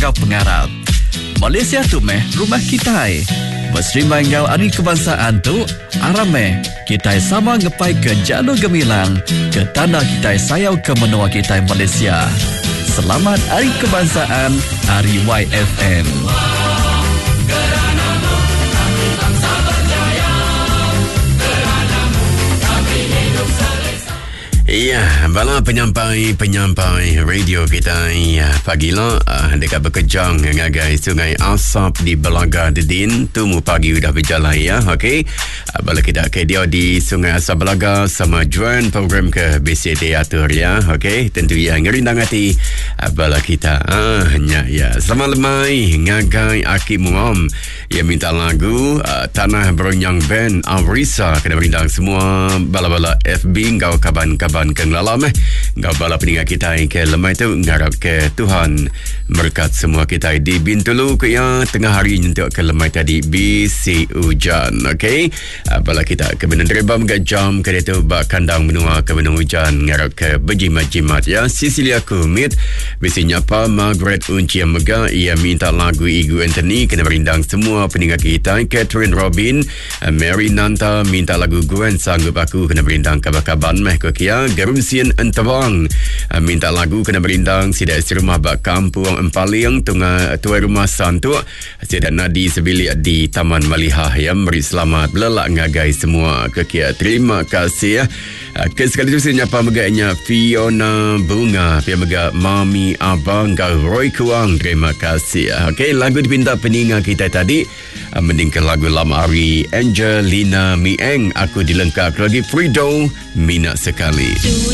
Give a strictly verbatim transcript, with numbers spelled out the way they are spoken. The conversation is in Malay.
kau pengarap. Malaysia tu meh rumah kita. Mesri manggau hari kebangsaan tu arame kita sama ngepai ke jalur gemilang ke tanah kita sayau ke menua kita Malaysia. Selamat Hari Kebangsaan, Hari Y F M. Ya, bala penyampai-penyampai radio kita ya, pagi lah uh, dekat Bekejang ngagai Sungai Asap di Belaga Dedin tu mu pagi udah berjalan ya, okey. Uh, bala kita ke dia di Sungai Asap Belaga sama join program ke B C D atur ya, okey. Tentu yang ngerindang hati uh, bala kita ah nya ya. Selamat lemai ngagai Aki Muam yang minta lagu uh, Tanah Beronyang Band Avrisa kena berindang semua bala-bala F B ngau kaban-kaban keng lalam eh ngau bala peninggal kita ke lemai tu ngarap ke Tuhan berkat semua kita di Bintulu ke ya tengah hari nyentuk ke lemai tadi bisi hujan, okey. Uh, bala kita ke benang terbang ke jam ke tu bak kandang menua ke benang hujan ngarap ke berjimat-jimat ya. Sisilia Kumit bisi nyapa Margaret Unci yang mega ia minta lagu Igu Anthony kena berindang semua peninggal kita. Catherine Robin uh, Mary Nanta minta lagu Gwen Sanggup Aku kena berindang kabar-kaban meh ke kia. Garumsian Entawang uh, minta lagu kena berindang sidak serumah bak kampung Empaling tunga tuai rumah santu sidak nadi sebilik di Taman Malihah yang beri selamat belelak ngagai semua kekia. Terima kasih ya. Uh, ke sekali tu saya nyapa megaknya Fiona Bunga pia megak Mami Abang kau Roy Kuang. Terima kasih ya. Okey, lagu dipinta peninga kita tadi uh, mending ke lagu lama hari Angelina Mieng Aku Dilengkap lagi Frido minat sekali.